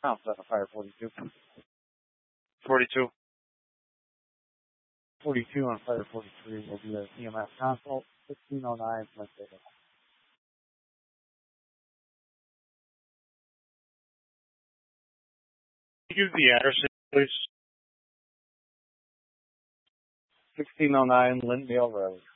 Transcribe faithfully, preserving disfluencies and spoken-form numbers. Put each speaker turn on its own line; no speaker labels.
Outside of Fire forty-two.
forty-two.
forty-two on Fire forty-three will be a C M S consult, sixteen oh nine Wednesday.
Give the address, please.
sixteen oh nine Lindale Road.